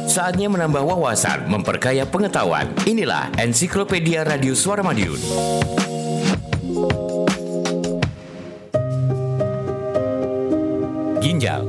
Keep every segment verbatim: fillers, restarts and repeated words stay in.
Saatnya menambah wawasan, memperkaya pengetahuan. Inilah Ensiklopedia Radio Suara Madiun. Ginjal.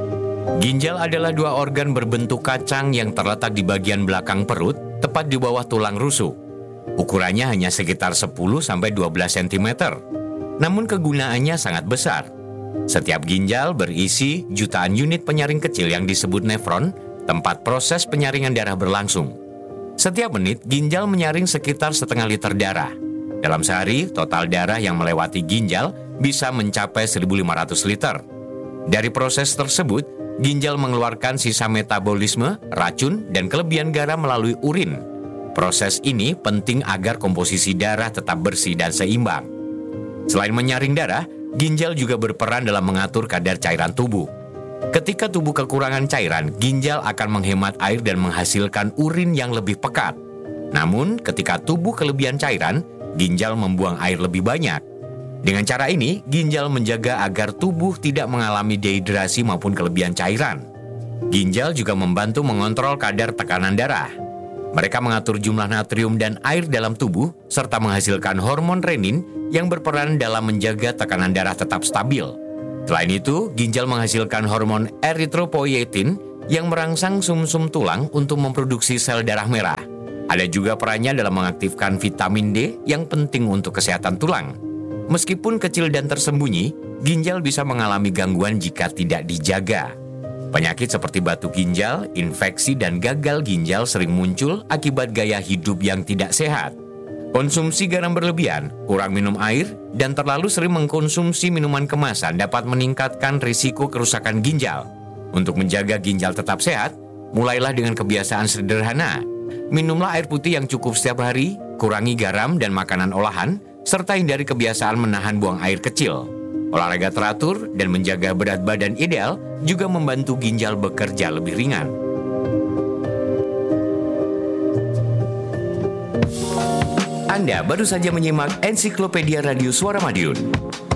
Ginjal adalah dua organ berbentuk kacang yang terletak di bagian belakang perut, tepat di bawah tulang rusuk. Ukurannya hanya sekitar sepuluh sampai dua belas sentimeter. Namun kegunaannya sangat besar. Setiap ginjal berisi jutaan unit penyaring kecil yang disebut nefron, tempat proses penyaringan darah berlangsung. Setiap menit, ginjal menyaring sekitar setengah liter darah. Dalam sehari, total darah yang melewati ginjal bisa mencapai seribu lima ratus liter. Dari proses tersebut, ginjal mengeluarkan sisa metabolisme, racun, dan kelebihan garam melalui urin. Proses ini penting agar komposisi darah tetap bersih dan seimbang. Selain menyaring darah, ginjal juga berperan dalam mengatur kadar cairan tubuh. Ketika tubuh kekurangan cairan, ginjal akan menghemat air dan menghasilkan urin yang lebih pekat. Namun, ketika tubuh kelebihan cairan, ginjal membuang air lebih banyak. Dengan cara ini, ginjal menjaga agar tubuh tidak mengalami dehidrasi maupun kelebihan cairan. Ginjal juga membantu mengontrol kadar tekanan darah. Mereka mengatur jumlah natrium dan air dalam tubuh, serta menghasilkan hormon renin yang berperan dalam menjaga tekanan darah tetap stabil. Selain itu, ginjal menghasilkan hormon eritropoietin yang merangsang sumsum tulang untuk memproduksi sel darah merah. Ada juga perannya dalam mengaktifkan vitamin D yang penting untuk kesehatan tulang. Meskipun kecil dan tersembunyi, ginjal bisa mengalami gangguan jika tidak dijaga. Penyakit seperti batu ginjal, infeksi, dan gagal ginjal sering muncul akibat gaya hidup yang tidak sehat. Konsumsi garam berlebihan, kurang minum air, dan terlalu sering mengkonsumsi minuman kemasan dapat meningkatkan risiko kerusakan ginjal. Untuk menjaga ginjal tetap sehat, mulailah dengan kebiasaan sederhana. Minumlah air putih yang cukup setiap hari, kurangi garam dan makanan olahan, serta hindari kebiasaan menahan buang air kecil. Olahraga teratur dan menjaga berat badan ideal juga membantu ginjal bekerja lebih ringan. Anda baru saja menyimak Ensiklopedia Radio Suara Madiun.